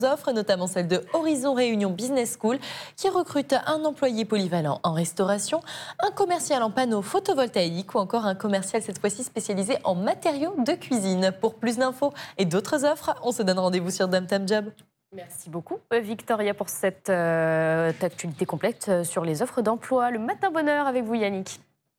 offres, notamment celle de Horizon Réunion Business School, qui recrute un employé polyvalent en restauration, un commercial en panneaux photovoltaïques ou encore un commercial cette fois-ci spécialisé en matériaux de cuisine. Pour plus d'infos et d'autres offres, on se donne rendez-vous sur Damtam Job. Merci beaucoup, Victoria, pour cette actualité complète sur les offres d'emploi. Le matin bonheur avec vous, Yannick.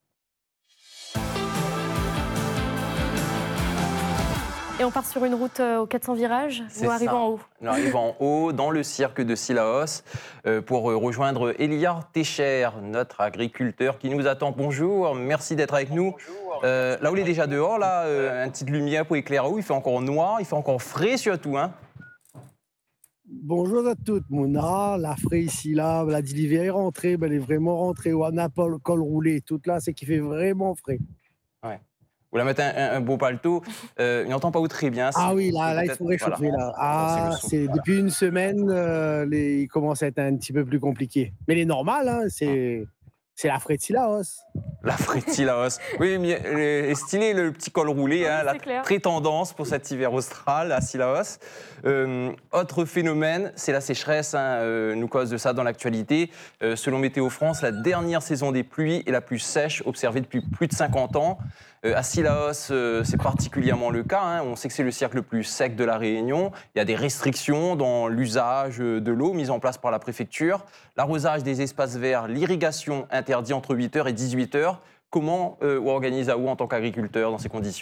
Et on part sur une route aux 400 virages. Nous arrivons en haut. Nous arrivons en haut, dans le cirque de Cilaos, pour rejoindre Eliar Techer, notre agriculteur qui nous attend. Bonjour, merci d'être avec nous. Là où il est déjà dehors, là, une petite lumière pour éclairer où il fait encore noir, il fait encore frais surtout. Hein. Bonjour à toutes, Mona, la frais ici, là, la d'hiver est rentrée, elle est vraiment rentrée. On n'a pas le col roulé, toute là, c'est qu'il fait vraiment frais. Ouais. Vous la mettez un beau paletot, il n'entend pas où très bien. Ah oui, là il faut réchauffer. Voilà. Là. Ah, c'est depuis une semaine, il commence à être un petit peu plus compliqué. Mais il est normal, hein, c'est la frais de Cilaos. La frais de Cilaos. Oui, mais stylé le petit col roulé, hein, la très tendance pour cet hiver austral à Cilaos. Autre phénomène, c'est la sécheresse, hein, nous cause de ça dans l'actualité. Selon Météo France, la dernière saison des pluies est la plus sèche observée depuis plus de 50 ans. À Cilaos, c'est particulièrement le cas. Hein. On sait que c'est le cirque le plus sec de la Réunion. Il y a des restrictions dans l'usage de l'eau mises en place par la préfecture. L'arrosage des espaces verts, l'irrigation interdit entre 8h et 18h. Comment organise AO en tant qu'agriculteur dans ces conditions ?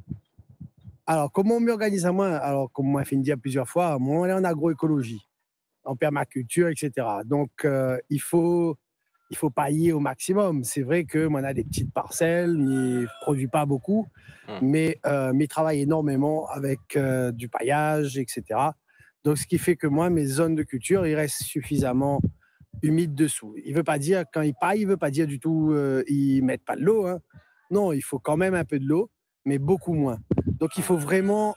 Alors, comment on m'organise à moi ? Alors, comme moi, je l'ai dit plusieurs fois, moi, on est en agroécologie, en permaculture, etc. Donc, il faut pailler au maximum. C'est vrai que moi, on a des petites parcelles, mais je ne produis pas beaucoup, mais je travaille énormément avec du paillage, etc. Donc, ce qui fait que moi, mes zones de culture, ils restent suffisamment humides dessous. Il ne veut pas dire, quand ils paillent, il ne veut pas dire du tout ils ne mettent pas de l'eau. Hein. Non, il faut quand même un peu de l'eau, mais beaucoup moins. Donc, il faut vraiment,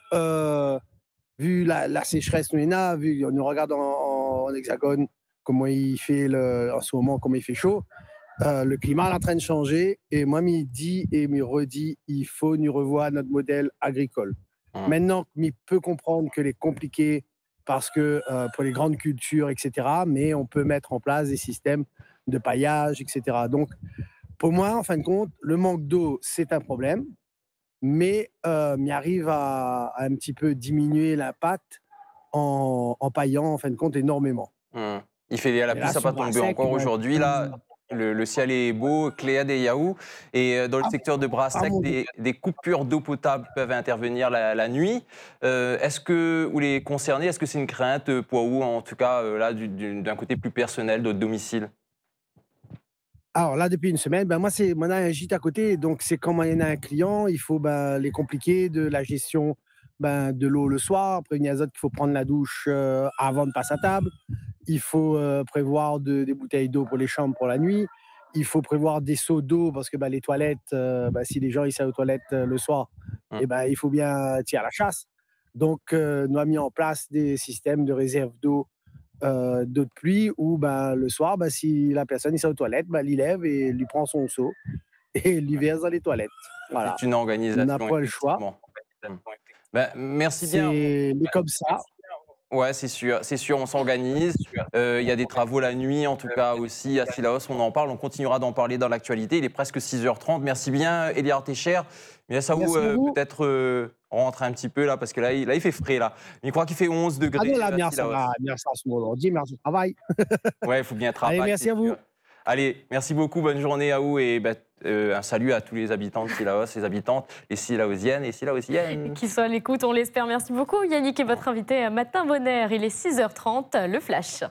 vu la sécheresse vu on regarde en hexagone, comment il fait en ce moment, comment il fait chaud, le climat est en train de changer. Et moi, il dit et me redit, il faut nous revoir notre modèle agricole. Maintenant, il peut comprendre que c'est compliqué parce que pour les grandes cultures, etc., mais on peut mettre en place des systèmes de paillage, etc. Donc, pour moi, en fin de compte, le manque d'eau, c'est un problème, mais il arrive à un petit peu diminuer l'impact en paillant, en fin de compte, énormément. Il fait la pluie, ça n'a pas tombé encore aujourd'hui. Là, le ciel est beau, Cléa des Yaou. Et dans le secteur de Brassac, des coupures d'eau potable peuvent intervenir la nuit. Est-ce que vous les concernez ? Est-ce que c'est une crainte pour vous, en tout cas, là, d'un côté plus personnel, d'autres domiciles ? Alors là, depuis une semaine, moi, on a un gîte à côté. Donc, c'est quand il y en a un client, il faut les compliquer de la gestion de l'eau le soir. Après, il y a qu'il faut prendre la douche avant de passer à table. Il faut prévoir des bouteilles d'eau pour les chambres pour la nuit. Il faut prévoir des seaux d'eau parce que les toilettes, si les gens ils sont aux toilettes le soir, il faut bien tirer à la chasse. Donc, nous avons mis en place des systèmes de réserve d'eau de pluie où le soir, si la personne est aux toilettes, il lève et lui prend son seau et lui verse dans les toilettes. Voilà. C'est une organisation. On n'a pas le choix. Merci bien. C'est comme ça. Ouais, c'est sûr, on s'organise. Il y a des travaux la nuit, en tout cas aussi à Cilaos, on en parle, on continuera d'en parler dans l'actualité. Il est presque 6h30. Merci bien, Eliar Techer. Mais ça vous peut-être rentrer un petit peu là, parce que là, il fait frais là. Il croit qu'il fait 11 degrés. Ah non, là, merci à ce moment-là. Merci au travail. Ouais, il faut bien travailler. Allez, merci à vous. Allez, merci beaucoup, bonne journée à vous et un salut à tous les habitants de Cilaos, les habitantes, les Cilaosiennes et Cilaosiennes. Qui sont à l'écoute, on l'espère. Merci beaucoup Yannick et votre invité à Matin Bonheur. Il est 6h30, le Flash.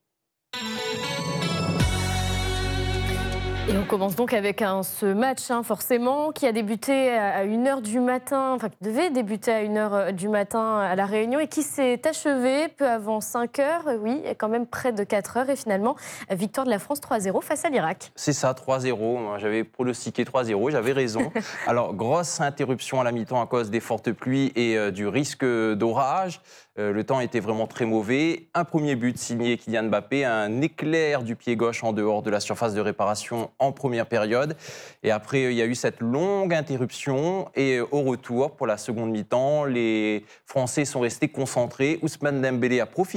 Et on commence donc avec ce match, forcément, qui a débuté à 1h du matin, enfin qui devait débuter à 1h du matin à La Réunion et qui s'est achevé peu avant 5h, oui, quand même près de 4h. Et finalement, victoire de la France 3-0 face à l'Irak. C'est ça, 3-0. J'avais pronostiqué 3-0, j'avais raison. Alors, grosse interruption à la mi-temps à cause des fortes pluies et du risque d'orage. Le temps était vraiment très mauvais. Un premier but signé Kylian Mbappé, un éclair du pied gauche en dehors de la surface de réparation en première période. Et après, il y a eu cette longue interruption. Et au retour, pour la seconde mi-temps, les Français sont restés concentrés. Ousmane Dembélé a profité